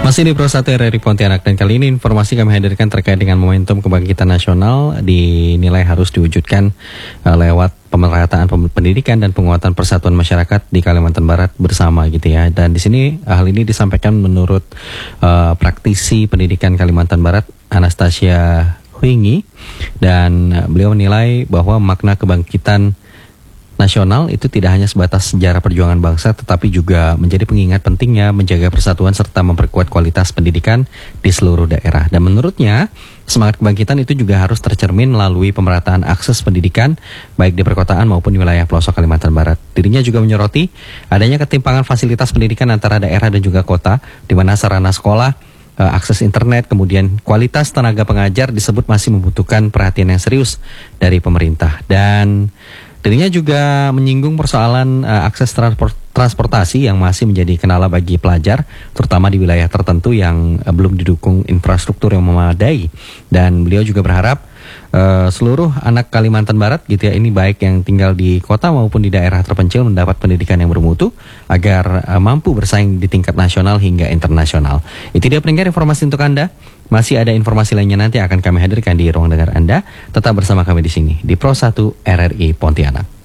Masih di Pro 1 RRI Pontianak, dan kali ini informasi kami hadirkan terkait dengan momentum kebangkitan nasional dinilai harus diwujudkan lewat pemerataan pendidikan dan penguatan persatuan masyarakat di Kalimantan Barat bersama gitu ya. Dan di sini hal ini disampaikan menurut praktisi pendidikan Kalimantan Barat Anastasia Huingi, dan beliau menilai bahwa makna kebangkitan nasional itu tidak hanya sebatas sejarah perjuangan bangsa, tetapi juga menjadi pengingat pentingnya menjaga persatuan serta memperkuat kualitas pendidikan di seluruh daerah. Dan menurutnya, semangat kebangkitan itu juga harus tercermin melalui pemerataan akses pendidikan baik di perkotaan maupun di wilayah pelosok Kalimantan Barat. Dirinya juga menyoroti adanya ketimpangan fasilitas pendidikan antara daerah dan juga kota, di mana sarana sekolah, akses internet, kemudian kualitas tenaga pengajar disebut masih membutuhkan perhatian yang serius dari pemerintah. Dan dirinya juga menyinggung persoalan akses transportasi yang masih menjadi kendala bagi pelajar, terutama di wilayah tertentu yang belum didukung infrastruktur yang memadai. Dan beliau juga berharap seluruh anak Kalimantan Barat gitu ya, ini baik yang tinggal di kota maupun di daerah terpencil, mendapat pendidikan yang bermutu agar mampu bersaing di tingkat nasional hingga internasional. Itu dia pendengar informasi untuk Anda. Masih ada informasi lainnya nanti akan kami hadirkan di ruang dengar Anda. Tetap bersama kami di sini di Pro 1 RRI Pontianak.